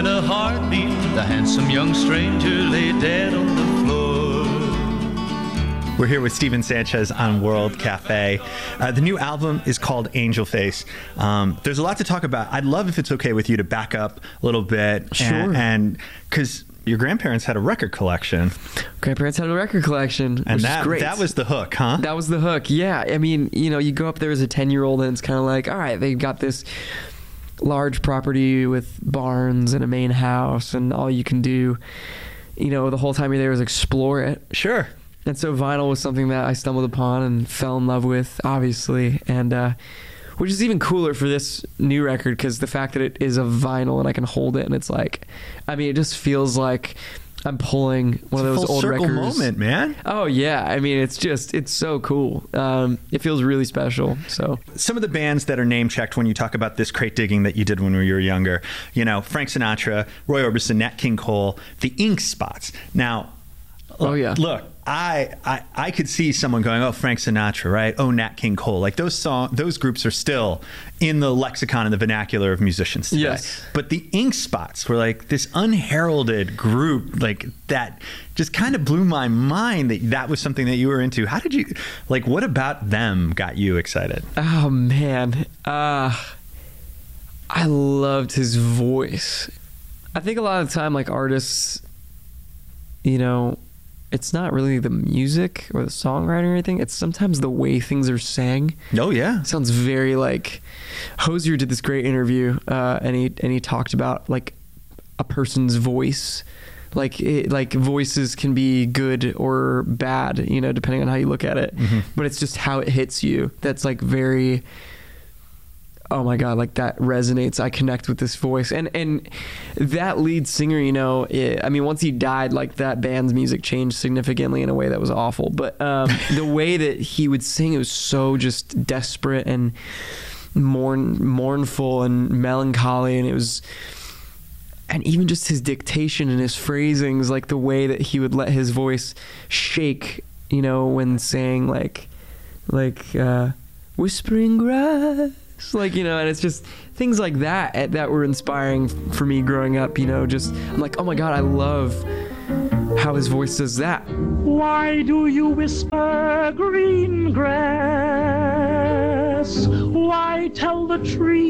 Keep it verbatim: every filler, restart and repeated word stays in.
In a heartbeat, the handsome young stranger lay dead on the floor. We're here with Stephen Sanchez on World Cafe. Uh, the new album is called Angel Face. Um, there's a lot to talk about. I'd love if it's okay with you to back up a little bit. Sure. And because your grandparents had a record collection. Grandparents had a record collection, And which that, is great. that was the hook, huh? That was the hook, yeah. I mean, you know, you go up there as a ten-year-old and it's kind of like, all right, they've got this large property with barns and a main house, and all you can do, you know, the whole time you're there is explore it. Sure. And so vinyl was something that I stumbled upon and fell in love with, obviously, and uh, which is even cooler for this new record because the fact that it is a vinyl and I can hold it and it's like, I mean, it just feels like I'm pulling one it's of those a full old circle records. moment, man. Oh yeah, I mean, it's just it's so cool. Um, it feels really special. So some of the bands that are name checked when you talk about this crate digging that you did when we were younger, you know, Frank Sinatra, Roy Orbison, Nat King Cole, the Ink Spots. Now, oh yeah, look. I, I I could see someone going, oh, Frank Sinatra, right? Oh, Nat King Cole. Like those song, those groups are still in the lexicon and the vernacular of musicians today. Yes. But the Ink Spots were like this unheralded group, like that just kind of blew my mind that that was something that you were into. How did you, like, what about them got you excited? oh man, uh, I loved his voice. I think a lot of the time, like artists, you know, it's not really the music or the songwriting or anything. It's sometimes the way things are sang. Oh yeah, It sounds very like Hozier did this great interview, uh, and he and he talked about like a person's voice, like it, like voices can be good or bad, you know, depending on how you look at it. Mm-hmm. But it's just how it hits you. That's like very. Oh my God, like that resonates. I connect with this voice. And and that lead singer, you know, it, I mean, once he died, like that band's music changed significantly in a way that was awful. But um, the way that he would sing, it was so just desperate and mourn, mournful and melancholy. And it was, and even just his dictation and his phrasings, like the way that he would let his voice shake, you know, when saying like, like uh, whispering grass. Like, you know, and it's just things like that that were inspiring for me growing up, you know, just I'm like, oh my God, I love how his voice does that. Why do you whisper green grass? Why tell the tree